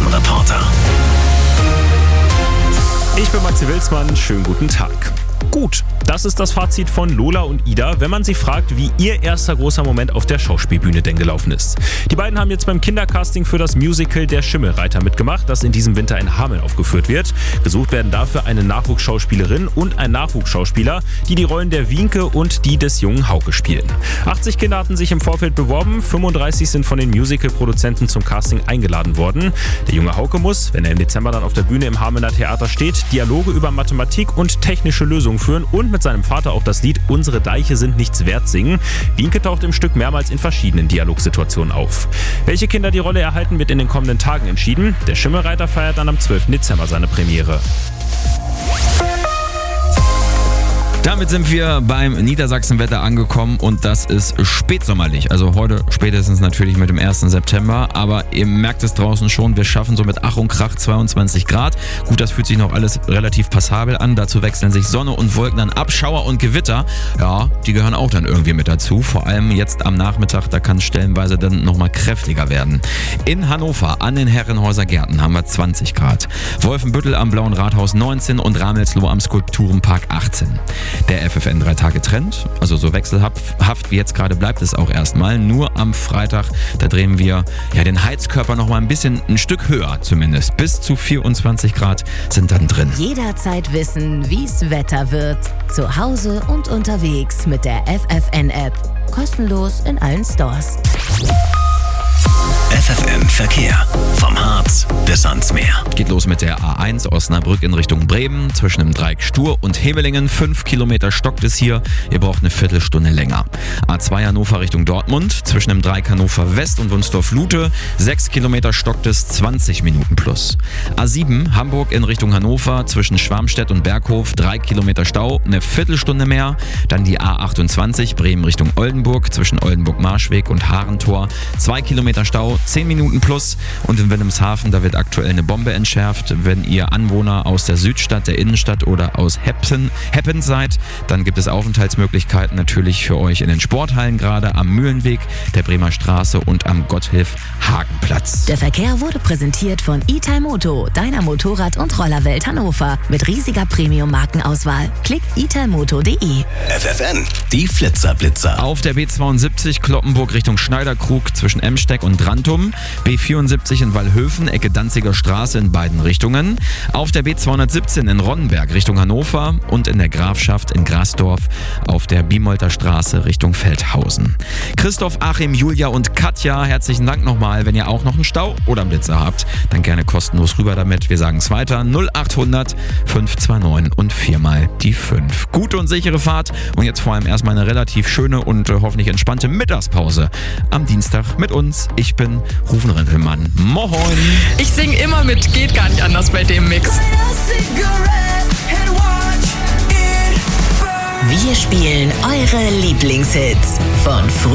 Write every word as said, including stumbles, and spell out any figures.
Reporter. Ich bin Maxi Wilsmann, schönen guten Tag. Gut, das ist das Fazit von Lola und Ida, wenn man sie fragt, wie ihr erster großer Moment auf der Schauspielbühne denn gelaufen ist. Die beiden haben jetzt beim Kindercasting für das Musical Der Schimmelreiter mitgemacht, das in diesem Winter in Hameln aufgeführt wird. Gesucht werden dafür eine Nachwuchsschauspielerin und ein Nachwuchsschauspieler, die die Rollen der Wienke und die des jungen Hauke spielen. achtzig Kinder hatten sich im Vorfeld beworben, fünfunddreißig sind von den Musical-Produzenten zum Casting eingeladen worden. Der junge Hauke muss, wenn er im Dezember dann auf der Bühne im Hamelner Theater steht, Dialoge über Mathematik und technische Lösungen führen und mit seinem Vater auch das Lied Unsere Deiche sind nichts wert singen. Wienke taucht im Stück mehrmals in verschiedenen Dialogsituationen auf. Welche Kinder die Rolle erhalten, wird in den kommenden Tagen entschieden. Der Schimmelreiter feiert dann am zwölften Dezember seine Premiere. Damit sind wir beim Niedersachsenwetter angekommen und das ist spätsommerlich. Also heute spätestens natürlich mit dem ersten September, aber ihr merkt es draußen schon, wir schaffen so mit Ach und Krach zweiundzwanzig Grad. Gut, das fühlt sich noch alles relativ passabel an. Dazu wechseln sich Sonne und Wolken dann ab, Schauer und Gewitter. Ja, die gehören auch dann irgendwie mit dazu. Vor allem jetzt am Nachmittag, da kann es stellenweise dann nochmal kräftiger werden. In Hannover an den Herrenhäuser Gärten haben wir zwanzig Grad. Wolfenbüttel am Blauen Rathaus neunzehn und Ramelsloh am Skulpturenpark achtzehn. Der F F N drei Tage Trend, also so wechselhaft wie jetzt gerade bleibt es auch erstmal. Nur am Freitag, da drehen wir ja den Heizkörper noch mal ein bisschen ein Stück höher zumindest. Bis zu vierundzwanzig Grad sind dann drin. Jederzeit wissen, wie's Wetter wird. Zu Hause und unterwegs mit der F F N-App. Kostenlos in allen Stores. F F N Verkehr. Vom Harz bis ans Meer. Geht los mit der A eins Osnabrück in Richtung Bremen. Zwischen dem Dreieck Stur und Hevelingen. Fünf Kilometer stockt es hier. Ihr braucht eine Viertelstunde länger. A zwei Hannover Richtung Dortmund. Zwischen dem Dreieck Hannover West und Wunstorf-Lute. Sechs Kilometer stockt es. zwanzig Minuten plus. A sieben Hamburg in Richtung Hannover. Zwischen Schwarmstedt und Berghof. Drei Kilometer Stau. Eine Viertelstunde mehr. Dann die A achtundzwanzig Bremen Richtung Oldenburg. Zwischen Oldenburg-Marschweg und Harentor. Zwei Kilometer Stau. zehn Minuten plus. Und in Wilhelmshaven, da wird aktuell eine Bombe entschärft. Wenn ihr Anwohner aus der Südstadt, der Innenstadt oder aus Heppen, Heppen seid, dann gibt es Aufenthaltsmöglichkeiten natürlich für euch in den Sporthallen, gerade am Mühlenweg, der Bremer Straße und am Gotthilf-Hagenplatz. Der Verkehr wurde präsentiert von Italmoto, deiner Motorrad- und Rollerwelt Hannover. Mit riesiger Premium-Markenauswahl. Klick italmoto punkt de. F F N, die Flitzerblitzer. Auf der B zweiundsiebzig Kloppenburg Richtung Schneiderkrug zwischen Emsteck und Drantum. B vierundsiebzig in Wallhöfen, Ecke Danziger Straße in beiden Richtungen. Auf der B zweihundertsiebzehn in Ronnenberg Richtung Hannover und in der Grafschaft in Grasdorf auf der Biemolter Straße Richtung Feldhausen. Christoph, Achim, Julia und Katja, herzlichen Dank nochmal. Wenn ihr auch noch einen Stau oder einen Blitzer habt, dann gerne kostenlos rüber damit. Wir sagen es weiter. null achthundert fünfhundertneunundzwanzig und viermal die fünf. Gute und sichere Fahrt und jetzt vor allem erstmal eine relativ schöne und äh, hoffentlich entspannte Mittagspause am Dienstag mit uns. Ich bin Rufen Rempelmann. Moin! Ich sing immer mit, geht gar nicht anders bei dem Mix. Wir spielen eure Lieblingshits von früher.